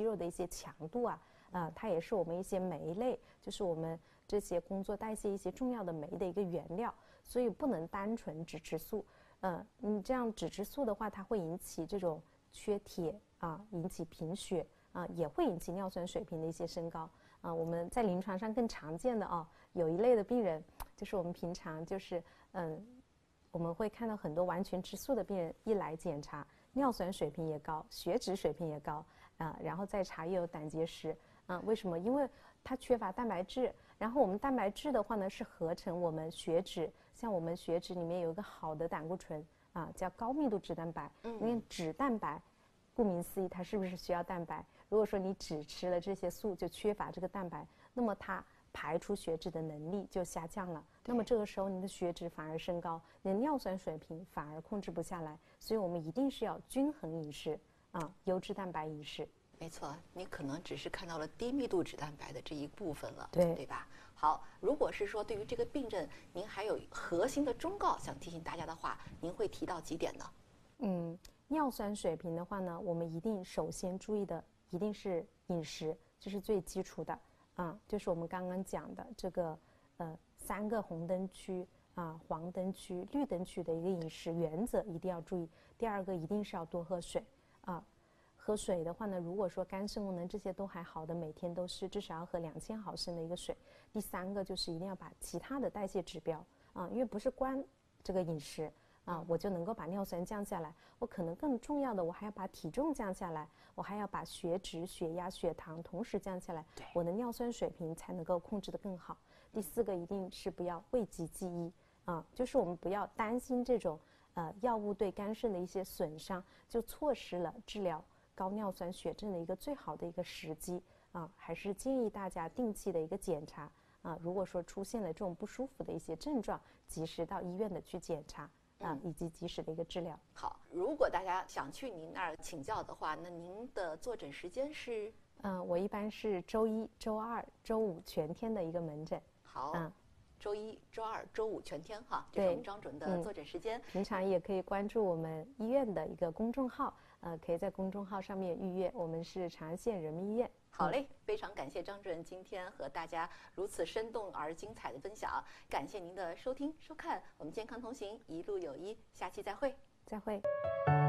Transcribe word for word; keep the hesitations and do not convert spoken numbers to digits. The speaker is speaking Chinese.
肉的一些强度啊，啊、呃，它也是我们一些酶类，就是我们这些工作代谢一些重要的酶的一个原料，所以不能单纯只吃素。嗯，你这样只吃素的话，它会引起这种缺铁啊，引起贫血啊，也会引起尿酸水平的一些升高啊。我们在临床上更常见的啊，有一类的病人，就是我们平常就是嗯。我们会看到很多完全吃素的病人一来检查，尿酸水平也高，血脂水平也高啊、呃，然后再查又有胆结石啊、呃。为什么？因为它缺乏蛋白质。然后我们蛋白质的话呢，是合成我们血脂，像我们血脂里面有一个好的胆固醇啊、呃，叫高密度脂蛋白。因为脂蛋白，顾名思义，它是不是需要蛋白？如果说你只吃了这些素，就缺乏这个蛋白，那么它排出血脂的能力就下降了，那么这个时候你的血脂反而升高，你的尿酸水平反而控制不下来，所以我们一定是要均衡饮食啊，优质蛋白饮食。 没错，你可能只是看到了低密度脂蛋白的这一部分了， 对对吧？好，如果是说对于这个病症，您还有核心的忠告想提醒大家的话，您会提到几点呢？ 嗯，尿酸水平的话呢，我们一定首先注意的一定是饮食，这是最基础的。啊，就是我们刚刚讲的这个呃三个红灯区啊、黄灯区、绿灯区的一个饮食原则一定要注意。第二个一定是要多喝水啊，喝水的话呢，如果说肝肾功能这些都还好的，每天都是至少要喝两千毫升的一个水。第三个就是一定要把其他的代谢指标啊，因为不是光这个饮食。啊，我就能够把尿酸降下来。我可能更重要的，我还要把体重降下来，我还要把血脂、血压、血糖同时降下来，我的尿酸水平才能够控制得更好。第四个一定是不要讳疾忌医啊，就是我们不要担心这种呃药物对肝肾的一些损伤，就错失了治疗高尿酸血症的一个最好的一个时机啊。还是建议大家定期的一个检查啊，如果说出现了这种不舒服的一些症状，及时到医院的去检查。啊，以及及时的一个治疗。 好，如果大家想去您那儿请教的话，那您的坐诊时间是？ 嗯、呃，我一般是周一、周二、周五全天的一个门诊。 好， 嗯， 周一、周二、周五全天哈，这是我们张准的坐诊时间、嗯。 平常也可以关注我们医院的一个公众号，呃，可以在公众号上面预约。我们是长安县人民医院。 好嘞，非常感谢张准今天和大家如此生动而精彩的分享，感谢您的收听收看，我们健康同行一路有医，下期再会， 再会。